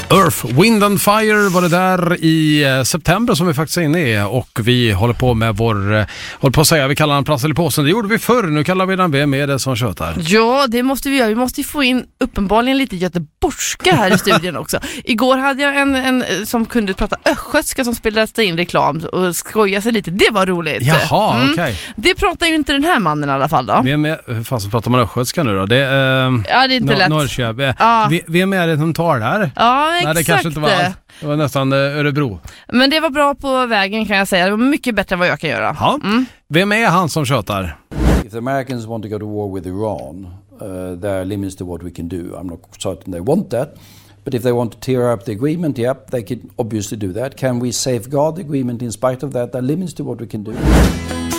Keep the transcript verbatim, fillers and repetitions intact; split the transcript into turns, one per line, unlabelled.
Earth, Wind and Fire var det där i september som vi faktiskt är inne i, och vi håller på med vår, håller på att säga, vi kallar den prassel i påsen. Det gjorde vi förr, nu kallar vi den Vem är det som tjötar?
Ja, det måste vi göra. Vi måste ju få in uppenbarligen lite göteborgska här i studion också. Igår hade jag en, en som kunde prata östgötska som spelade in reklam och skoja sig lite. Det var roligt.
Jaha,
mm.
okej. Okay.
Det pratar ju inte den här mannen i alla fall då.
Vem är, hur fan så pratar man östgötska nu då? Det är, äh,
ja, det är inte
Nor-
lätt.
Norrköping.
Ja.
Vem är det som tar där?
Ja, exakt.
Nej, det kanske inte var alls. Det var nästan Örebro.
Men det var bra på vägen, kan jag säga. Det var mycket bättre än vad jag kan göra.
Ja. Mm. Vem är han som tjötar?
If the Americans want to go to war with Iran, uh, there are limits to what we can do. I'm not certain they want that. But if they want to tear up the agreement, yep, they can obviously do that. Can we safeguard the agreement in spite of that? There are limits to what we can do.